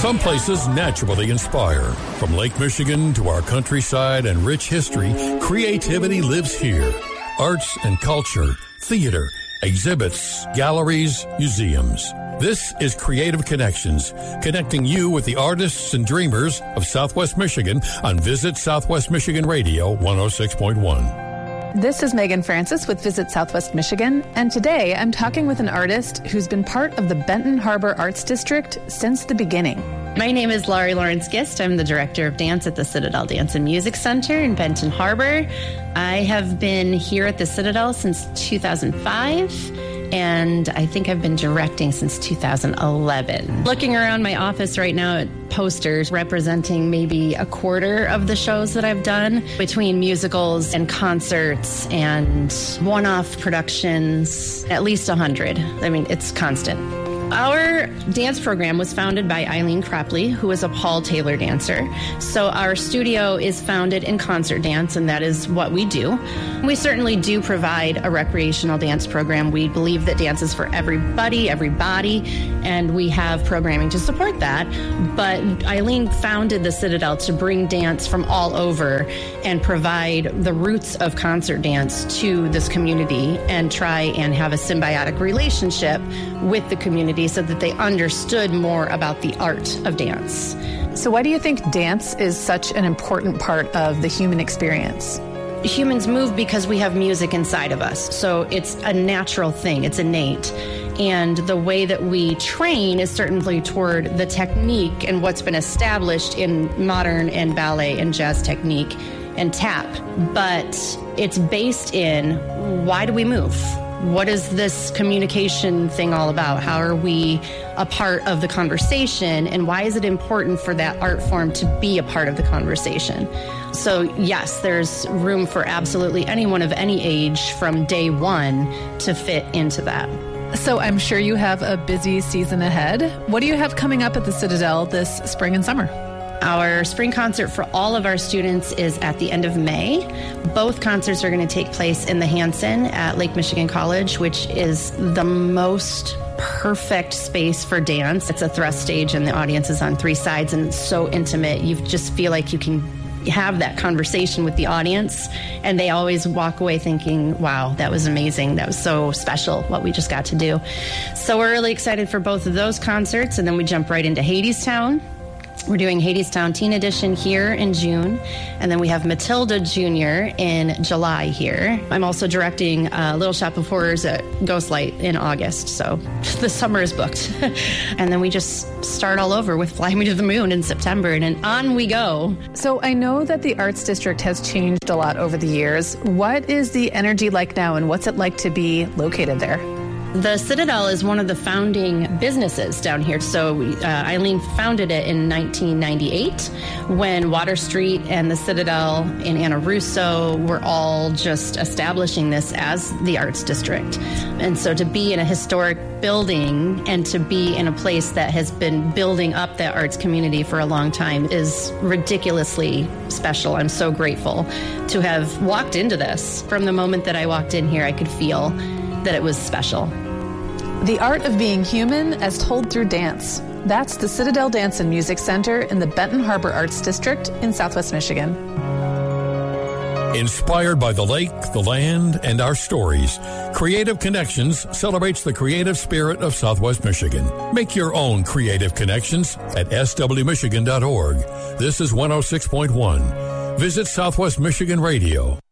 Some places naturally inspire. From Lake Michigan to our countryside and rich history, creativity lives here. Arts and culture, theater, exhibits, galleries, museums. This is Creative Connections, connecting you with the artists and dreamers of Southwest Michigan on Visit Southwest Michigan Radio 106.1. This is Megan Francis with Visit Southwest Michigan, and today I'm talking with an artist who's been part of the Benton Harbor Arts District since the beginning. My name is Laurie Lawrence Gist. I'm the Director of Dance at the Citadel Dance and Music Center in Benton Harbor. I have been here at the Citadel since 2005. And I think I've been directing since 2011. Looking around my office right now at posters representing maybe a quarter of the shows that I've done between musicals and concerts and one-off productions, at least 100. I mean, it's constant. Our dance program was founded by Eileen Cropley, who is a Paul Taylor dancer. So our studio is founded in concert dance, and that is what we do. We certainly do provide a recreational dance program. We believe that dance is for everybody, every body, and we have programming to support that. But Eileen founded the Citadel to bring dance from all over and provide the roots of concert dance to this community and try and have a symbiotic relationship with the community so that they understood more about the art of dance. So why do you think dance is such an important part of the human experience? Humans move because we have music inside of us. So it's a natural thing. It's innate. And the way that we train is certainly toward the technique and what's been established in modern and ballet and jazz technique and tap. But it's based in, why do we move? What is this communication thing all about? How are we a part of the conversation? And why is it important for that art form to be a part of the conversation? So yes, there's room for absolutely anyone of any age from day one to fit into that. So I'm sure you have a busy season ahead. What do you have coming up at the Citadel this spring and summer? Our spring concert for all of our students is at the end of May. Both concerts are going to take place in the Hanson at Lake Michigan College, which is the most perfect space for dance. It's a thrust stage and the audience is on three sides and it's so intimate. You just feel like you can have that conversation with the audience, and they always walk away thinking, wow, that was amazing. That was so special what we just got to do. So we're really excited for both of those concerts, and then we jump right into Hadestown. We're doing Hadestown Teen Edition here in June, and then we have Matilda Jr. in July here. I'm also directing Little Shop of Horrors at Ghostlight in August, so the summer is booked. And then we just start all over with Fly Me to the Moon in September, and on we go. So I know that the Arts District has changed a lot over the years. What is the energy like now, and what's it like to be located there? The Citadel is one of the founding businesses down here. So Eileen founded it in 1998 when Water Street and the Citadel in Anna Russo were all just establishing this as the Arts District. And so to be in a historic building and to be in a place that has been building up that arts community for a long time is ridiculously special. I'm so grateful to have walked into this. From the moment that I walked in here, I could feel that it was special. The art of being human as told through dance. That's the Citadel Dance and Music Center in the Benton Harbor Arts District in Southwest Michigan. Inspired by the lake, the land, and our stories, Creative Connections celebrates the creative spirit of Southwest Michigan. Make your own creative connections at swmichigan.org. This is 106.1. Visit Southwest Michigan Radio.